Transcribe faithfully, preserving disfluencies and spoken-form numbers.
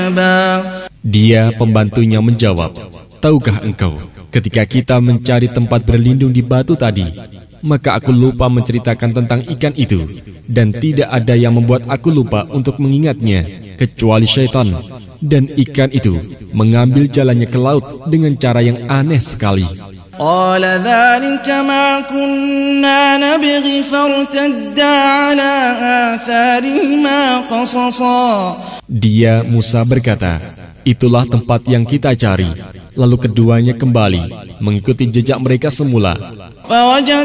Dia pembantunya menjawab, "Tahukah engkau, ketika kita mencari tempat berlindung di batu tadi, maka aku lupa menceritakan tentang ikan itu, dan tidak ada yang membuat aku lupa untuk mengingatnya, kecuali syaitan. Dan ikan itu mengambil jalannya ke laut dengan cara yang aneh sekali." قال ذلك ما كنا نبغي فارتدا على آثارهما قصصا. Dia Musa berkata, "Itulah tempat yang kita cari." Lalu keduanya kembali mengikuti jejak mereka semula.